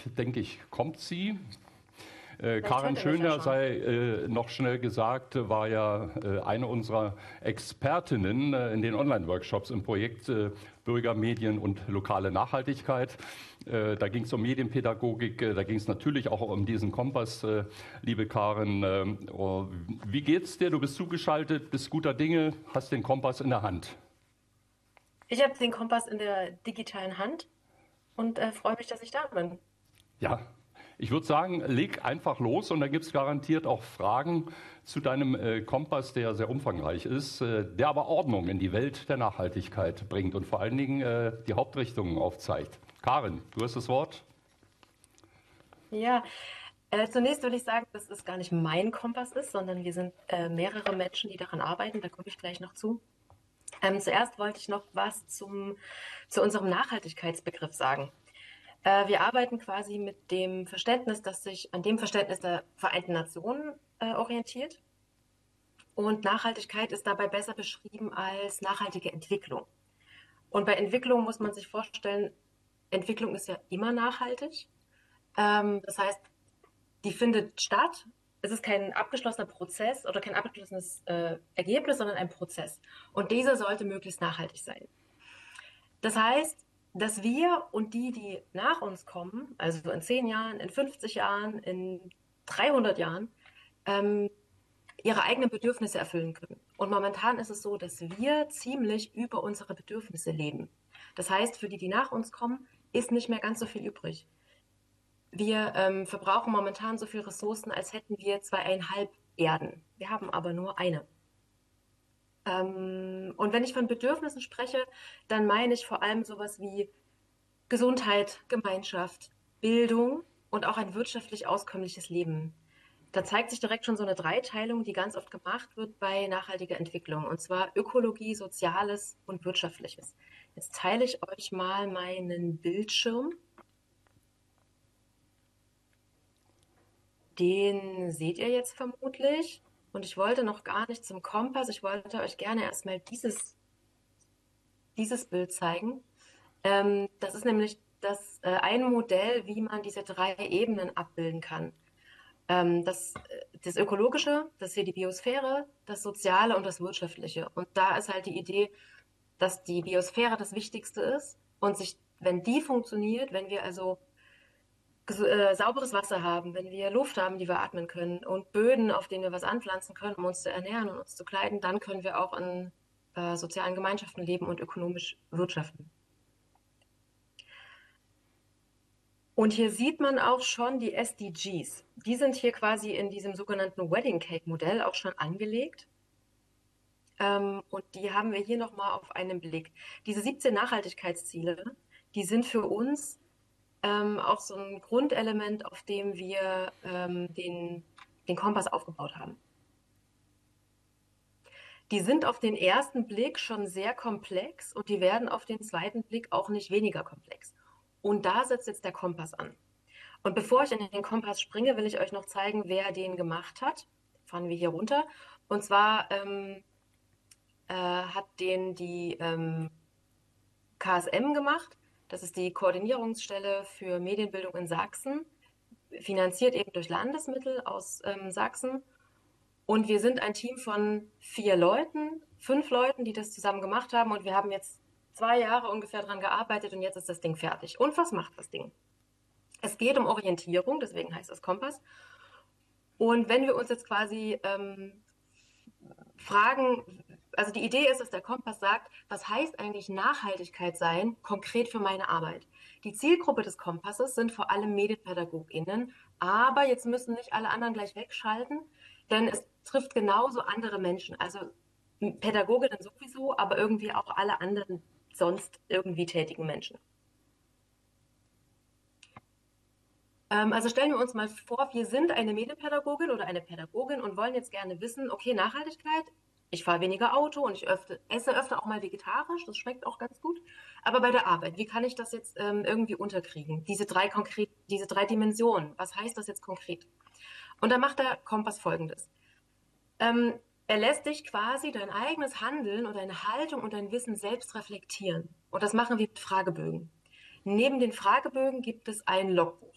denke ich, kommt sie. Vielleicht Karin hört er mich ja Schöner, schon. sei noch schnell gesagt, war ja eine unserer Expertinnen in den Online-Workshops im Projekt Bürger, Medien und lokale Nachhaltigkeit. Da ging es um Medienpädagogik, da ging es natürlich auch um diesen Kompass, liebe Karin. Wie geht's dir? Du bist zugeschaltet, bist guter Dinge, hast den Kompass in der Hand. Ich habe den Kompass in der digitalen Hand und freue mich, dass ich da bin. Ja, ich würde sagen, leg einfach los und da gibt es garantiert auch Fragen zu deinem Kompass, der sehr umfangreich ist, der aber Ordnung in die Welt der Nachhaltigkeit bringt und vor allen Dingen die Hauptrichtungen aufzeigt. Karin, du hast das Wort. Ja, zunächst will ich sagen, dass es gar nicht mein Kompass ist, sondern wir sind mehrere Menschen, die daran arbeiten. Da komme ich gleich noch zu. Zuerst wollte ich noch was zu unserem Nachhaltigkeitsbegriff sagen. Wir arbeiten quasi mit dem Verständnis, das sich an dem Verständnis der Vereinten Nationen orientiert. Und Nachhaltigkeit ist dabei besser beschrieben als nachhaltige Entwicklung. Und bei Entwicklung muss man sich vorstellen, Entwicklung ist ja immer nachhaltig. Das heißt, die findet statt. Es ist kein abgeschlossener Prozess oder kein abgeschlossenes Ergebnis, sondern ein Prozess. Und dieser sollte möglichst nachhaltig sein. Das heißt, dass wir und die nach uns kommen, also in 10 Jahren, in 50 Jahren, in 300 Jahren, ähm, ihre eigenen Bedürfnisse erfüllen können. Und momentan ist es so, dass wir ziemlich über unsere Bedürfnisse leben. Das heißt, für die nach uns kommen, ist nicht mehr ganz so viel übrig. Wir verbrauchen momentan so viel Ressourcen, als hätten wir 2,5 Erden. Wir haben aber nur eine. Und wenn ich von Bedürfnissen spreche, dann meine ich vor allem sowas wie Gesundheit, Gemeinschaft, Bildung und auch ein wirtschaftlich auskömmliches Leben. Da zeigt sich direkt schon so eine Dreiteilung, die ganz oft gemacht wird bei nachhaltiger Entwicklung, und zwar Ökologie, Soziales und Wirtschaftliches. Jetzt teile ich euch mal meinen Bildschirm. Den seht ihr jetzt vermutlich. Und ich wollte noch gar nicht zum Kompass. Ich wollte euch gerne erstmal dieses Bild zeigen. Das ist nämlich ein Modell, wie man diese drei Ebenen abbilden kann. Das Ökologische, das ist hier die Biosphäre, das Soziale und das Wirtschaftliche. Und da ist halt die Idee, dass die Biosphäre das Wichtigste ist und sich, wenn die funktioniert, wenn wir also sauberes Wasser haben, wenn wir Luft haben, die wir atmen können und Böden, auf denen wir was anpflanzen können, um uns zu ernähren und uns zu kleiden, dann können wir auch in sozialen Gemeinschaften leben und ökonomisch wirtschaften. Und hier sieht man auch schon die SDGs. Die sind hier quasi in diesem sogenannten Wedding Cake Modell auch schon angelegt. Und die haben wir hier nochmal auf einen Blick. Diese 17 Nachhaltigkeitsziele, die sind für uns auch so ein Grundelement, auf dem wir den Kompass aufgebaut haben. Die sind auf den ersten Blick schon sehr komplex und die werden auf den zweiten Blick auch nicht weniger komplex. Und da setzt jetzt der Kompass an. Und bevor ich in den Kompass springe, will ich euch noch zeigen, wer den gemacht hat. Fahren wir hier runter. Und zwar hat den die KSM gemacht. Das ist die Koordinierungsstelle für Medienbildung in Sachsen, finanziert eben durch Landesmittel aus Sachsen. Und wir sind ein Team von 4 Leuten, 5 Leuten, die das zusammen gemacht haben. Und wir haben jetzt 2 Jahre ungefähr dran gearbeitet und jetzt ist das Ding fertig. Und was macht das Ding? Es geht um Orientierung, deswegen heißt es Kompass. Und wenn wir uns jetzt quasi fragen, also die Idee ist, dass der Kompass sagt, was heißt eigentlich Nachhaltigkeit sein, konkret für meine Arbeit? Die Zielgruppe des Kompasses sind vor allem MedienpädagogInnen, aber jetzt müssen nicht alle anderen gleich wegschalten, denn es trifft genauso andere Menschen, also Pädagoginnen sowieso, aber irgendwie auch alle anderen sonst irgendwie tätigen Menschen. Also stellen wir uns mal vor, wir sind eine Medienpädagogin oder eine Pädagogin und wollen jetzt gerne wissen, okay, Nachhaltigkeit, ich fahre weniger Auto und ich esse öfter auch mal vegetarisch, das schmeckt auch ganz gut. Aber bei der Arbeit, wie kann ich das jetzt irgendwie unterkriegen? Diese drei Dimensionen, was heißt das jetzt konkret? Und da macht der Kompass Folgendes. Er lässt dich quasi dein eigenes Handeln und deine Haltung und dein Wissen selbst reflektieren. Und das machen wir mit Fragebögen. Neben den Fragebögen gibt es ein Logbuch.